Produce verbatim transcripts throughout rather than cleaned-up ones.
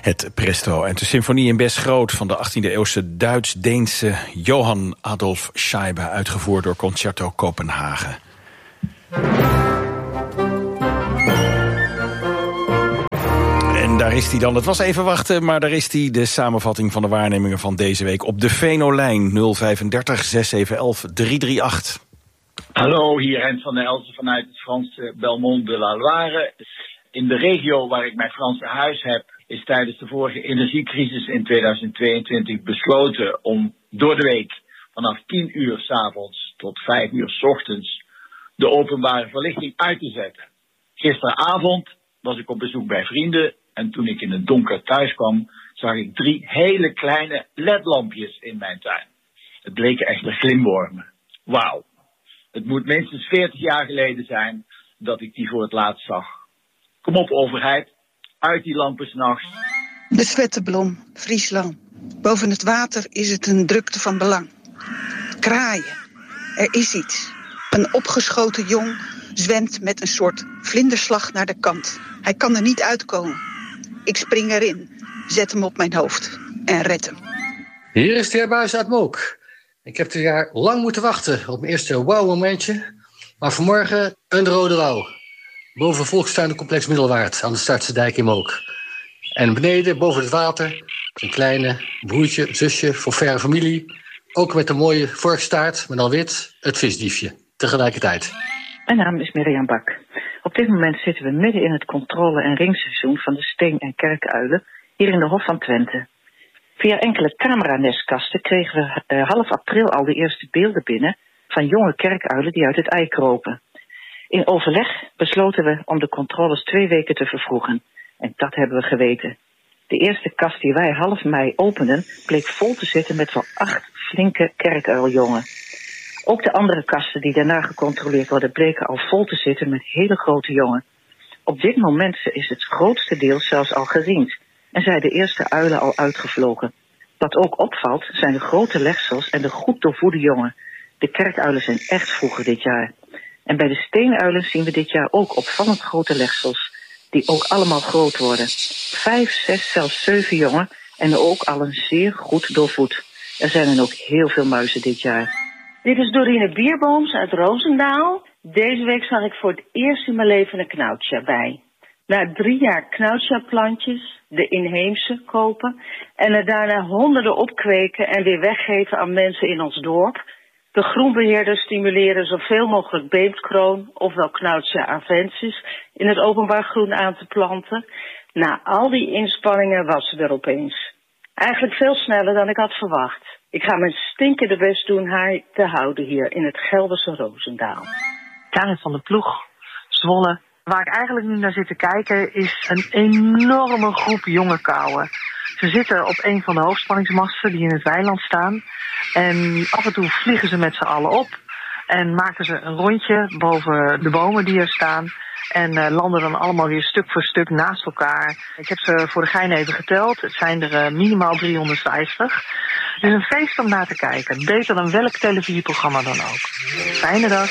Het Presto en de symfonie in Bes Groot van de achttiende eeuwse Duits-Deense Johann Adolf Scheibe, uitgevoerd door Concerto Kopenhagen. En daar is hij dan. Het was even wachten, maar daar is hij. De samenvatting van de waarnemingen van deze week op de Venolijn nul vijfendertig zes zeven elf drie drie acht. Hallo, hier Rens van der Elzen vanuit het Franse Belmont de la Loire. In de regio waar ik mijn Franse huis heb, is tijdens de vorige energiecrisis in tweeduizend tweeëntwintig besloten om door de week vanaf tien uur 's avonds tot vijf uur 's ochtends de openbare verlichting uit te zetten. Gisteravond was ik op bezoek bij vrienden en toen ik in het donker thuis kwam, zag ik drie hele kleine ledlampjes in mijn tuin. Het bleken echte glimwormen. Wauw. Het moet minstens veertig jaar geleden zijn dat ik die voor het laatst zag. Kom op, overheid. Uit die lampen 's nachts. De Swettebloem, Friesland. Boven het water is het een drukte van belang. Kraaien. Er is iets. Een opgeschoten jong zwemt met een soort vlinderslag naar de kant. Hij kan er niet uitkomen. Ik spring erin, zet hem op mijn hoofd en red hem. Hier is de heer Buijs uit Mook. Ik heb dit jaar lang moeten wachten op mijn eerste wauw-momentje. Maar vanmorgen een rode wauw. Boven Volkstuinencomplex Middelwaard aan de Startse Dijk in Mook. En beneden, boven het water, een kleine broertje, zusje voor verre familie. Ook met een mooie vorkstaart, maar dan wit, het visdiefje. Tegelijkertijd. Mijn naam is Mirjam Bak. Op dit moment zitten we midden in het controle- en ringseizoen van de steen- en kerkuilen hier in de Hof van Twente. Via enkele cameranestkasten kregen we uh, half april al de eerste beelden binnen van jonge kerkuilen die uit het ei kropen. In overleg besloten we om de controles twee weken te vervroegen. En dat hebben we geweten. De eerste kast die wij half mei openden bleek vol te zitten met wel acht flinke kerkuiljongen. Ook de andere kasten die daarna gecontroleerd worden bleken al vol te zitten met hele grote jongen. Op dit moment is het grootste deel zelfs al geriend en zijn de eerste uilen al uitgevlogen. Wat ook opvalt zijn de grote legsels en de goed doorvoede jongen. De kerkuilen zijn echt vroeger dit jaar. En bij de steenuilen zien we dit jaar ook opvallend grote legsels, die ook allemaal groot worden. Vijf, zes, zelfs zeven jongen en ook al een zeer goed doorvoed. Er zijn er ook heel veel muizen dit jaar. Dit is Dorine Bierbooms uit Roosendaal. Deze week zag ik voor het eerst in mijn leven een knauwtja bij. Na drie jaar knauwtja-plantjes, de inheemse kopen en er daarna honderden opkweken en weer weggeven aan mensen in ons dorp. De groenbeheerders stimuleren zoveel mogelijk beemdkroon, ofwel knauwtja avensis, in het openbaar groen aan te planten. Na al die inspanningen was ze er opeens. Eigenlijk veel sneller dan ik had verwacht. Ik ga mijn stinkende best doen haar te houden hier in het Gelderse Roosendaal. Karin van der Ploeg, Zwolle. Waar ik eigenlijk nu naar zit te kijken is een enorme groep jonge kauwen. Ze zitten op een van de hoogspanningsmasten die in het weiland staan. En af en toe vliegen ze met z'n allen op. En maken ze een rondje boven de bomen die er staan. En uh, landen dan allemaal weer stuk voor stuk naast elkaar. Ik heb ze voor de gein even geteld. Het zijn er uh, minimaal driehonderdvijftig. Het is een feest om naar te kijken. Beter dan welk televisieprogramma dan ook. Fijne dag.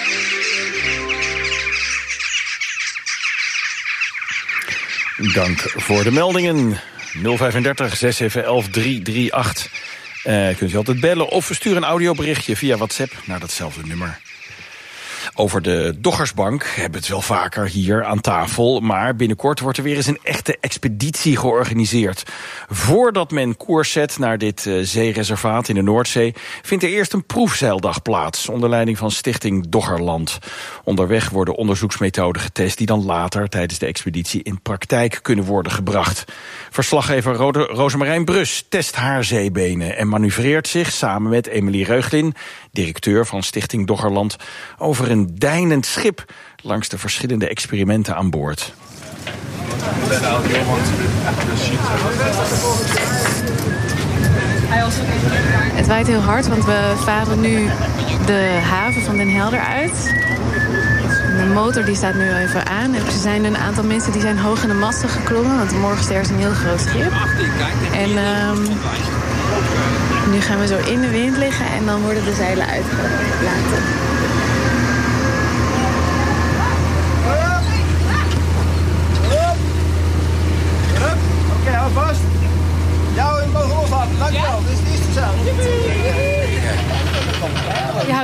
Dank voor de meldingen. nul vijfendertig zes zeven elf drie drie acht. Uh, kunt u altijd bellen of stuur een audioberichtje via WhatsApp naar datzelfde nummer. Over de Doggersbank hebben we het wel vaker hier aan tafel, maar binnenkort wordt er weer eens een echte expeditie georganiseerd. Voordat men koers zet naar dit uh, zeereservaat in de Noordzee, vindt er eerst een proefzeildag plaats onder leiding van Stichting Doggerland. Onderweg worden onderzoeksmethoden getest die dan later tijdens de expeditie in praktijk kunnen worden gebracht. Verslaggever Rode, Rosemarijn Brus test haar zeebenen en manoeuvreert zich samen met Emilie Reuglin, directeur van Stichting Doggerland, over een deinend schip langs de verschillende experimenten aan boord. Het waait heel hard, want we varen nu de haven van Den Helder uit. De motor die staat nu even aan. Er zijn een aantal mensen die zijn hoog in de masten geklommen, want morgenster is een heel groot schip. En um, nu gaan we zo in de wind liggen en dan worden de zeilen uitgelaten. Oké, okay,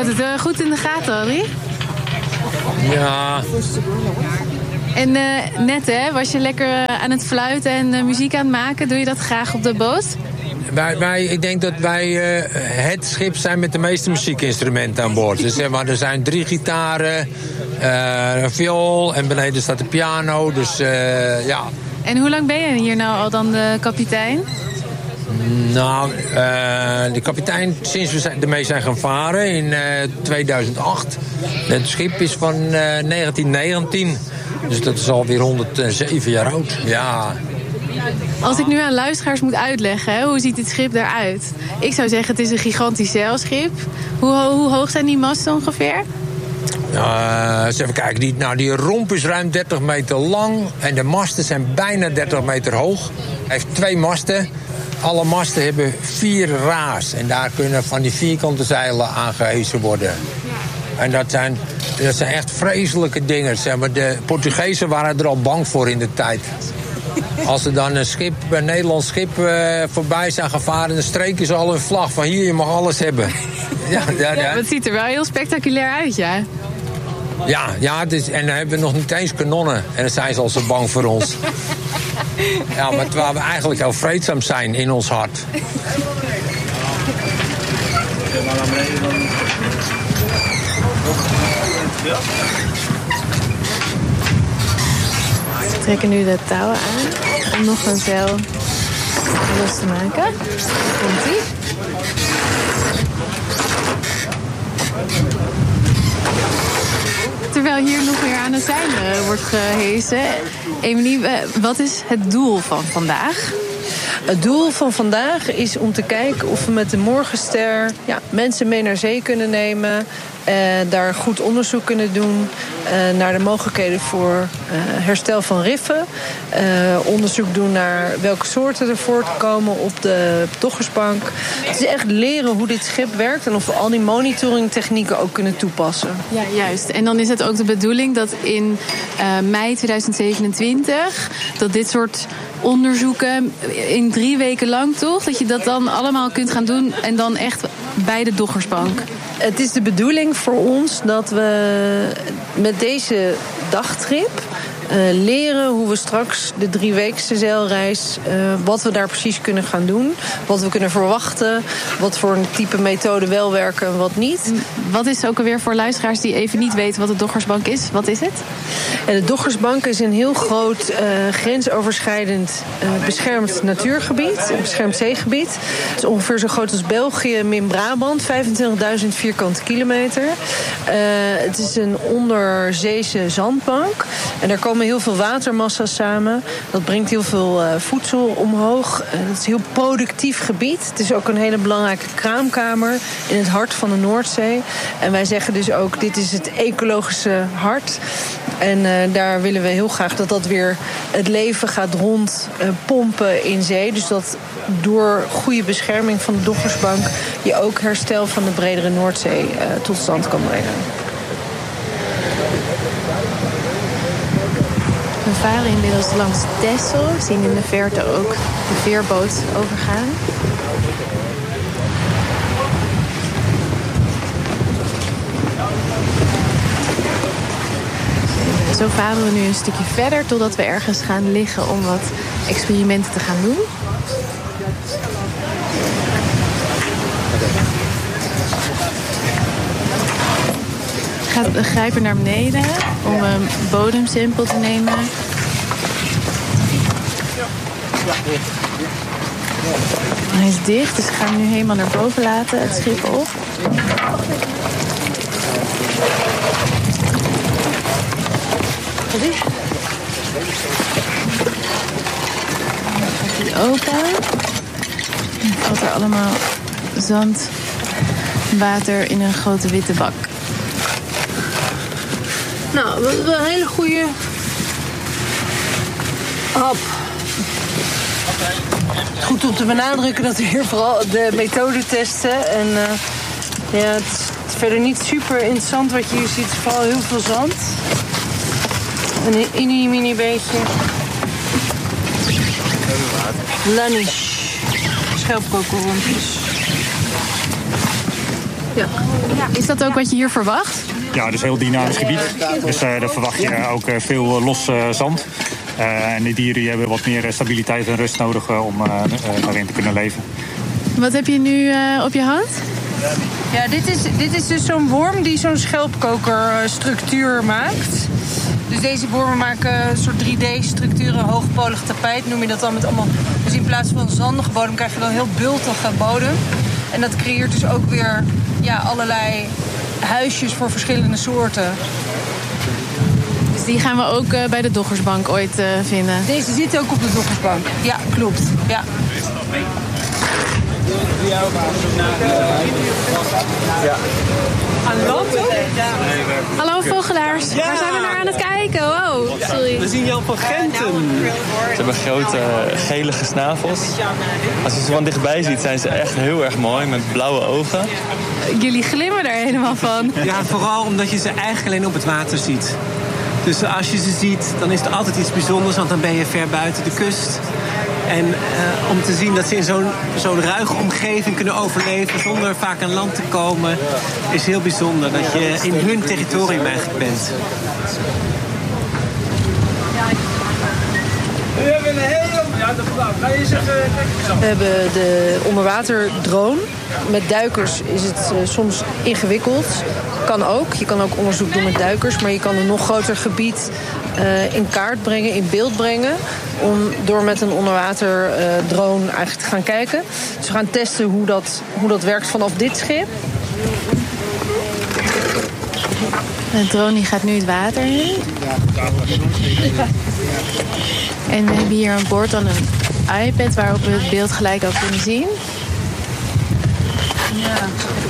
houdt het wel goed in de gaten, Harry. Ja. En uh, net, hè, was je lekker aan het fluiten en uh, muziek aan het maken? Doe je dat graag op de boot? Wij, wij, ik denk dat wij uh, het schip zijn met de meeste muziekinstrumenten aan boord. Dus zeg maar, er zijn drie gitaren, uh, een viool en beneden staat de piano. Dus uh, ja. En hoe lang ben je hier nou al dan de kapitein? Nou, uh, de kapitein sinds we zijn, ermee zijn gaan varen in uh, tweeduizend acht. Het schip is van uh, negentien negentien. Dus dat is alweer honderdzeven jaar oud. Ja. Als ik nu aan luisteraars moet uitleggen, hè, hoe ziet dit schip eruit? Ik zou zeggen, het is een gigantisch zeilschip. Hoe, hoe hoog zijn die masten ongeveer? Uh, eens even kijken. Die, nou, die romp is ruim dertig meter lang. En de masten zijn bijna dertig meter hoog. Hij heeft twee masten. Alle masten hebben vier raas. En daar kunnen van die vierkante zeilen aangehezen worden. En dat zijn, dat zijn echt vreselijke dingen. Zeg maar, de Portugezen waren er al bang voor in de tijd. Als er dan een schip, een Nederlands schip uh, voorbij zijn gevaren, dan streken ze al een vlag van hier, je mag alles hebben. Ja, ja, ja. Ja, het ziet er wel heel spectaculair uit, ja. Ja, ja het is, en dan hebben we nog niet eens kanonnen. En dan zijn ze al zo bang voor ons. Ja, maar terwijl we eigenlijk heel vreedzaam zijn in ons hart. We trekken nu de touwen aan om nog een zeil los te maken. Komt-ie. Terwijl hier nog weer aan het zeil uh, wordt gehezen. Emilie, uh, wat is het doel van vandaag? Het doel van vandaag is om te kijken of we met de Morgenster ja, mensen mee naar zee kunnen nemen. Uh, daar goed onderzoek kunnen doen uh, naar de mogelijkheden voor uh, herstel van riffen. Uh, onderzoek doen naar welke soorten er voortkomen op de Doggersbank. Het is echt leren hoe dit schip werkt en of we al die monitoringtechnieken ook kunnen toepassen. Ja, juist. En dan is het ook de bedoeling dat in uh, mei tweeduizend zevenentwintig dat dit soort onderzoeken in drie weken lang, toch? Dat je dat dan allemaal kunt gaan doen en dan echt bij de Doggersbank. Het is de bedoeling voor ons dat we met deze dagtrip uh, leren hoe we straks de drieweekse zeilreis, uh, wat we daar precies kunnen gaan doen, wat we kunnen verwachten, wat voor een type methode wel werken en wat niet. Wat is ook alweer voor luisteraars die even niet weten wat de Doggersbank is? Wat is het? En de Doggersbank is een heel groot uh, grensoverschrijdend uh, beschermd natuurgebied, een beschermd zeegebied. Het is ongeveer zo groot als België, min Brabant, vijfentwintigduizend vierkante kilometer. Uh, het is een onderzeese zandbank en daar komen heel veel watermassa's samen. Dat brengt heel veel uh, voedsel omhoog. Uh, het is een heel productief gebied. Het is ook een hele belangrijke kraamkamer in het hart van de Noordzee. En wij zeggen dus ook, dit is het ecologische hart. En uh, daar willen we heel graag dat dat weer het leven gaat rondpompen uh, in zee. Dus dat door goede bescherming van de Doggersbank je ook herstel van de bredere Noordzee uh, tot stand kan brengen. We varen inmiddels langs Texel. We zien in de verte ook de veerboot overgaan. Zo varen we nu een stukje verder totdat we ergens gaan liggen om wat experimenten te gaan doen. We grijpen naar beneden om een bodemsample te nemen. Hij is dicht, dus ik ga hem nu helemaal naar boven laten, het schip op. Dan gaat hij open. Dan valt er allemaal zand, water in een grote witte bak. Nou, we hebben een hele goede hap. Goed om te benadrukken dat we hier vooral de methode testen. En uh, ja, het is verder niet super interessant wat je hier ziet. Het is vooral heel veel zand. Een mini mini beetje Lanish schelpkokelwormpjes. Ja. Is dat ook wat je hier verwacht? Ja, het is een heel dynamisch gebied. Dus uh, daar verwacht je ook uh, veel uh, los uh, zand. Uh, en de dieren die hebben wat meer stabiliteit en rust nodig uh, om uh, uh, daarin te kunnen leven. Wat heb je nu uh, op je hand? Ja, dit is, dit is dus zo'n worm die zo'n schelpkokerstructuur maakt. Dus deze wormen maken een soort drie D-structuren, hoogpolig tapijt noem je dat dan met allemaal. Dus in plaats van een zandige bodem krijg je dan een heel bultige bodem. En dat creëert dus ook weer ja, allerlei huisjes voor verschillende soorten. Dus die gaan we ook uh, bij de Doggersbank ooit uh, vinden? Deze zit ook op de Doggersbank. Ja, klopt. Ja. Ja. Hallo vogelaars, ja. Waar zijn we naar aan het kijken? Wow, sorry. We zien Jan van Genten. Ze hebben grote gele snavels. Als je ze van dichtbij ziet, zijn ze echt heel erg mooi met blauwe ogen. Jullie glimmen er helemaal van. Ja, vooral omdat je ze eigenlijk alleen op het water ziet. Dus als je ze ziet, dan is het altijd iets bijzonders, want dan ben je ver buiten de kust. En uh, om te zien dat ze in zo'n zo'n ruige omgeving kunnen overleven zonder vaak aan land te komen, is heel bijzonder. Dat je in hun territorium eigenlijk bent. We hebben de onderwaterdrone. Met duikers is het uh, soms ingewikkeld. Kan ook. Je kan ook onderzoek doen met duikers. Maar je kan een nog groter gebied uh, in kaart brengen, in beeld brengen. Om door met een onderwaterdrone uh, eigenlijk te gaan kijken. Dus we gaan testen hoe dat, hoe dat werkt vanaf dit schip. De drone die gaat nu het water in. En we hebben hier aan boord dan een iPad waarop we het beeld gelijk ook kunnen zien. Ja.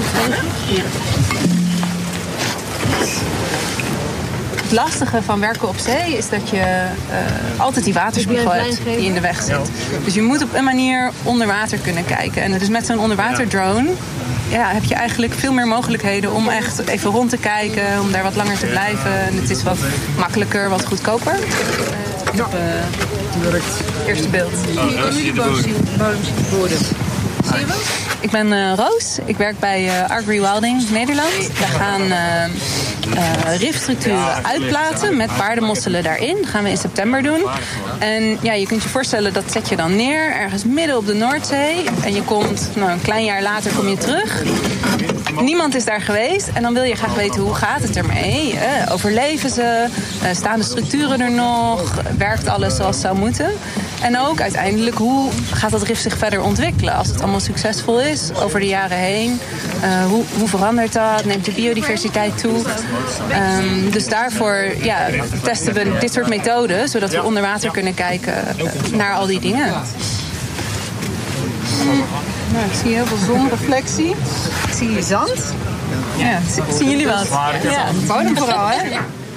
Het lastige van werken op zee is dat je uh, altijd die waterspiegel hebt die in de weg zit. Dus je moet op een manier onder water kunnen kijken. En dus met zo'n onderwaterdrone ja, heb je eigenlijk veel meer mogelijkheden om echt even rond te kijken, om daar wat langer te blijven. En het is wat makkelijker, wat goedkoper. Ik heb uh, het eerste beeld. Oh, je kan nu de bodem zien, bodem. Zie je wat? Ik ben uh, Roos. Ik werk bij uh, Ark Rewilding Nederland. We gaan uh, uh, rifstructuren uitplaten met paardenmosselen daarin. Dat gaan we in september doen. En ja, je kunt je voorstellen, dat zet je dan neer ergens midden op de Noordzee. En je komt, nou, een klein jaar later kom je terug. Niemand is daar geweest. En dan wil je graag weten, hoe gaat het ermee? Eh, overleven ze? Uh, staan de structuren er nog? Werkt alles zoals het zou moeten? En ook uiteindelijk, hoe gaat dat rif zich verder ontwikkelen? Als het allemaal succesvol is, over de jaren heen. Uh, hoe, hoe verandert dat? Neemt de biodiversiteit toe? Um, dus daarvoor ja, testen we dit soort methoden, zodat we onder water kunnen kijken naar al die dingen. Nou, ik zie heel veel zonreflectie. Ik zie hier zand. Ja, zien jullie wat? Ja, bodem vooral, hè?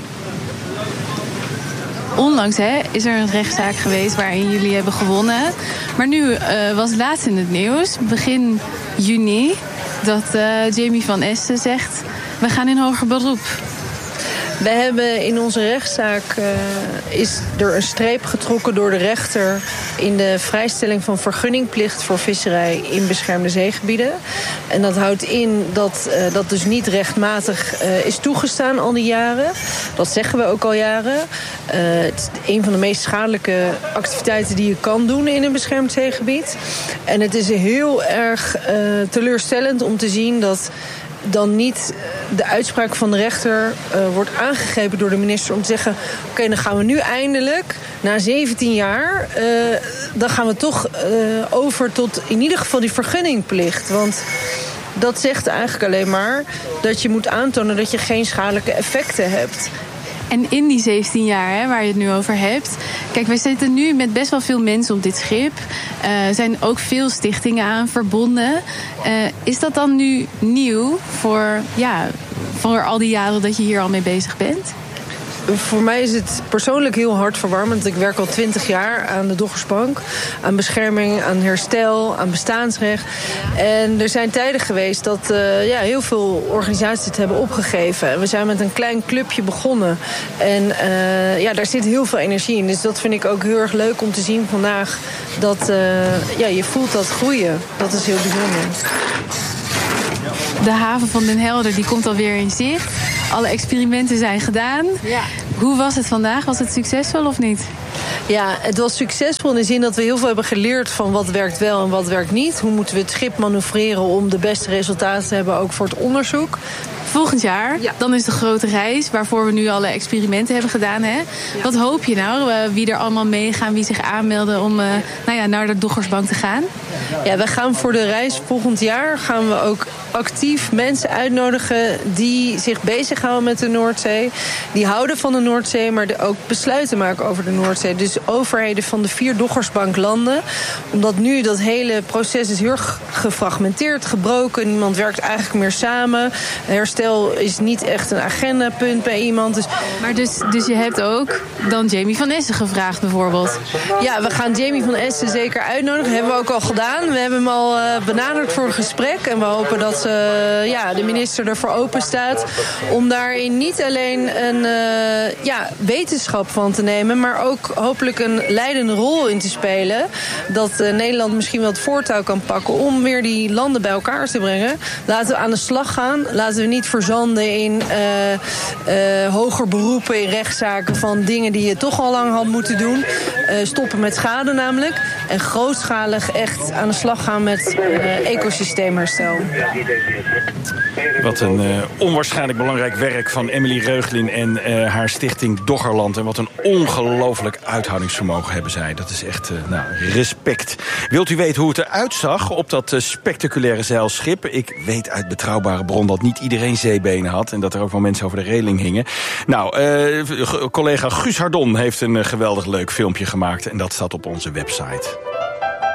Onlangs hè, is er een rechtszaak geweest waarin jullie hebben gewonnen. Maar nu uh, was het laatst in het nieuws, begin juni, dat uh, Jamie van Esten zegt, we gaan in hoger beroep. We hebben in onze rechtszaak uh, is er een streep getrokken door de rechter in de vrijstelling van vergunningplicht voor visserij in beschermde zeegebieden. En dat houdt in dat uh, dat dus niet rechtmatig uh, is toegestaan al die jaren. Dat zeggen we ook al jaren. Uh, het is een van de meest schadelijke activiteiten die je kan doen in een beschermd zeegebied. En het is heel erg uh, teleurstellend om te zien dat dan niet de uitspraak van de rechter uh, wordt aangegrepen door de minister om te zeggen, oké, okay, dan gaan we nu eindelijk, na zeventien jaar, uh, dan gaan we toch uh, over tot in ieder geval die vergunningplicht. Want dat zegt eigenlijk alleen maar dat je moet aantonen dat je geen schadelijke effecten hebt. En in die zeventien jaar hè, waar je het nu over hebt. Kijk, wij zitten nu met best wel veel mensen op dit schip. Er uh, zijn ook veel stichtingen aan verbonden. Uh, is dat dan nu nieuw voor, ja, voor al die jaren dat je hier al mee bezig bent? Voor mij is het persoonlijk heel hartverwarmend. Ik werk al twintig jaar aan de Doggersbank. Aan bescherming, aan herstel, aan bestaansrecht. En er zijn tijden geweest dat uh, ja, heel veel organisaties het hebben opgegeven. En we zijn met een klein clubje begonnen. En uh, ja, daar zit heel veel energie in. Dus dat vind ik ook heel erg leuk om te zien vandaag. Dat uh, ja, je voelt dat groeien. Dat is heel bijzonder. De haven van Den Helder die komt alweer in zicht. Alle experimenten zijn gedaan. Ja. Hoe was het vandaag? Was het succesvol of niet? Ja, het was succesvol in de zin dat we heel veel hebben geleerd van wat werkt wel en wat werkt niet. Hoe moeten we het schip manoeuvreren om de beste resultaten te hebben, ook voor het onderzoek. Volgend jaar, ja. Dan is de grote reis waarvoor we nu alle experimenten hebben gedaan. Hè? Ja. Wat hoop je nou? Uh, wie er allemaal meegaan, wie zich aanmelden om uh, nou ja, naar de Doggersbank te gaan? Ja, we gaan voor de reis volgend jaar gaan we ook actief mensen uitnodigen die zich bezighouden met de Noordzee. Die houden van de Noordzee, maar ook besluiten maken over de Noordzee. Dus overheden van de vier Doggersbanklanden. Omdat nu dat hele proces is heel gefragmenteerd, gebroken. Niemand werkt eigenlijk meer samen. Herstel is niet echt een agendapunt bij iemand. Dus... Maar dus, dus je hebt ook dan Jamie van Essen gevraagd bijvoorbeeld? Ja, we gaan Jamie van Essen zeker uitnodigen. Dat hebben we ook al gedaan. We hebben hem al uh, benaderd voor een gesprek. En we hopen dat uh, ja, de minister ervoor open staat om daarin niet alleen een uh, ja, wetenschap van te nemen, maar ook hopelijk een leidende rol in te spelen. Dat uh, Nederland misschien wel het voortouw kan pakken om weer die landen bij elkaar te brengen. Laten we aan de slag gaan. Laten we niet verzanden in uh, uh, hoger beroepen in rechtszaken van dingen die je toch al lang had moeten doen. Uh, stoppen met schade namelijk. En grootschalig echt aan de slag gaan met uh, ecosysteemherstel. Wat een uh, onwaarschijnlijk belangrijk werk van Emily Reuglin en uh, haar stichting Doggerland. En wat een ongelooflijk uithoudingsvermogen hebben zij. Dat is echt uh, nou, respect. Wilt u weten hoe het eruit zag op dat uh, spectaculaire zeilschip? Ik weet uit betrouwbare bron dat niet iedereen zeebenen had en dat er ook wel mensen over de reling hingen. Nou, uh, collega Guus Hardon heeft een uh, geweldig leuk filmpje gemaakt en dat staat op onze website.